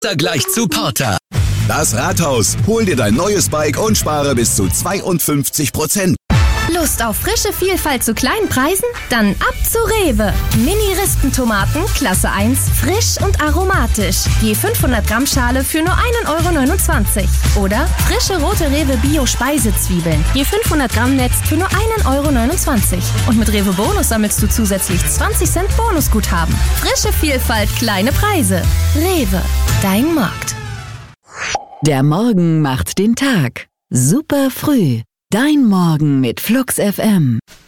Gleich zu Porter. Das Rathaus. Hol dir dein neues Bike und spare bis zu 52%. Lust auf frische Vielfalt zu kleinen Preisen? Dann ab zu Rewe. Mini-Rispentomaten, Klasse 1, frisch und aromatisch. Je 500 Gramm Schale für nur 1,29 €. Oder frische rote Rewe Bio-Speisezwiebeln. Je 500 Gramm Netz für nur 1,29 €. Und mit Rewe Bonus sammelst du zusätzlich 20 Cent Bonusguthaben. Frische Vielfalt, kleine Preise. Rewe, dein Markt. Der Morgen macht den Tag. Super früh. Dein Morgen mit Flux FM.